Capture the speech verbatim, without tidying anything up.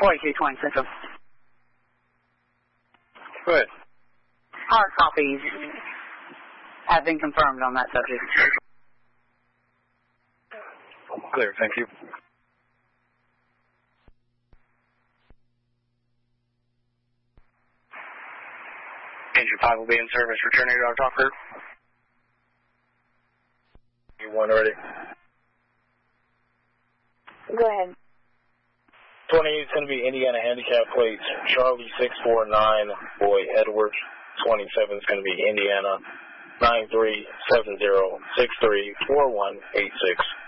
forty-two twenty Central. Go ahead. Hard copies have been confirmed on that subject. Clear, thank you. Engine five will be in service. Return eight hour talker. You one ready? Go ahead. twenty-eight is going to be Indiana handicap plates. Charlie six four nine, Boy Edwards. twenty-seven is going to be Indiana nine three seven zero six three four one eight six.